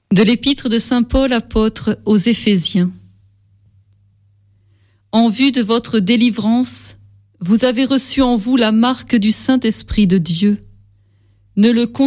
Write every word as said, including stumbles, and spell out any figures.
De l'épître de saint Paul apôtre aux Éphésiens. En vue de votre délivrance, vous avez reçu en vous la marque du Saint-Esprit de Dieu. Ne le